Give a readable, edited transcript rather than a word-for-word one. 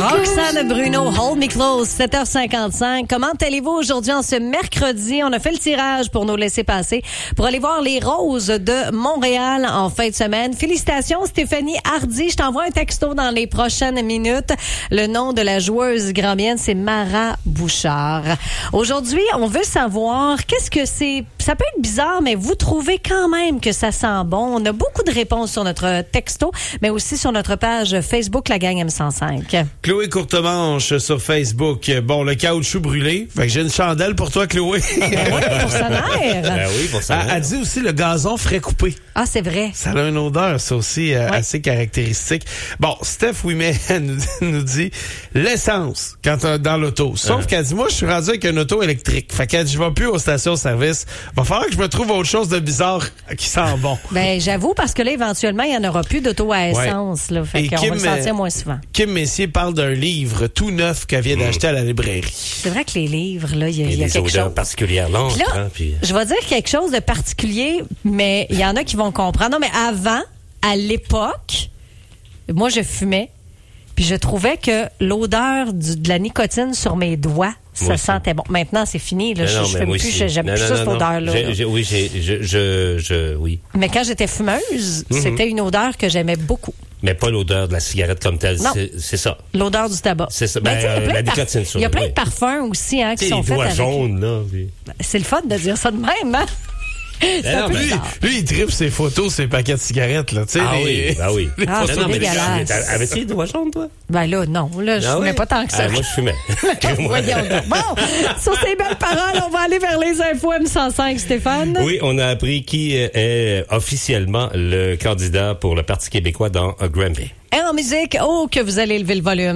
Roxane Bruno, Hold Me Close, 7h55. Comment allez-vous aujourd'hui en ce mercredi? On a fait le tirage pour nous laisser passer pour aller voir les Roses de Montréal en fin de semaine. Félicitations Stéphanie Hardy. Je t'envoie un texto dans les prochaines minutes. Le nom de la joueuse grambienne, c'est Mara Bouchard. Aujourd'hui, on veut savoir qu'est-ce que c'est. Ça peut être bizarre, mais vous trouvez quand même que ça sent bon. On a beaucoup de réponses sur notre texto, mais aussi sur notre page Facebook, la gang M105. Chloé Courtemanche sur Facebook. Bon, le caoutchouc brûlé. Fait que j'ai une chandelle pour toi, Chloé. Ben oui, pour sa mère. Ben oui, pour ça. Elle dit aussi le gazon frais coupé. Ah, c'est vrai. Ça a une odeur, ça aussi, assez caractéristique. Bon, Steph Ouimet nous dit l'essence quand dans l'auto. Sauf qu'elle dit, moi, je suis rendu avec une auto électrique. Fait qu'elle dit, je vais plus aux stations-service. Va falloir que je me trouve autre chose de bizarre qui sent bon. Ben, j'avoue, parce que là, éventuellement, il n'y en aura plus d'auto à essence. Là, fait qu'on va le sentir moins souvent. Kim Messier parle d'un livre tout neuf qu'elle vient d'acheter à la librairie. C'est vrai que les livres, là, il y a des quelque odeurs chose. particulières longues. Puis là, je vais dire quelque chose de particulier, mais il y en a qui vont comprendre. Non, mais avant, à l'époque, moi, je fumais, puis je trouvais que l'odeur de la nicotine sur mes doigts, ça sentait bon. Maintenant, c'est fini. Là, je fume plus, j'aime plus ça, cette odeur-là. Oui. Mais quand j'étais fumeuse, c'était une odeur que j'aimais beaucoup. Mais pas l'odeur de la cigarette comme telle. Non. C'est ça. L'odeur du tabac. C'est ça. La nicotine sur il y a plein de parfums aussi qui sont faits avec... jaunes, là. C'est le fun de dire ça de même, hein? Lui, il tripe ses photos, ses paquets de cigarettes, là. Tu sais, oui. Ah, c'est dégueulasse. Avais-tu des doigts jaunes, toi? Ben là, non. Là, je fumais pas tant que ça. Moi, je fumais. Voyons donc. Bon, sur ces belles paroles, on va aller vers les infos M105, Stéphane. Oui, on a appris qui est officiellement le candidat pour le Parti québécois dans Granby. Et en musique, que vous allez lever le volume.